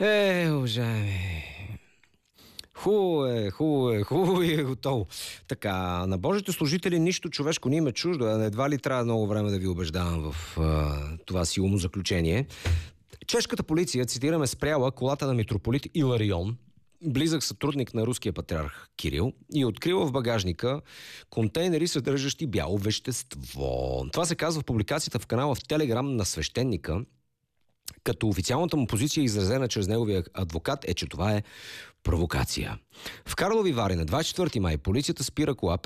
Уважаеми. Хубаво е готово. Така, на Божите служители нищо човешко не им е чуждо. Едва ли трябва много време да ви убеждавам в това си умозаключение. Чешката полиция, цитираме, спряла колата на митрополит Иларион, близък сътрудник на руския патриарх Кирил, и открила в багажника контейнери, съдържащи бяло вещество. Това се казва в публикацията в канала в Телеграм на свещеника, като официалната му позиция, изразена чрез неговия адвокат, е, че това е провокация. В Карлови Вари на 24 май полицията спира кола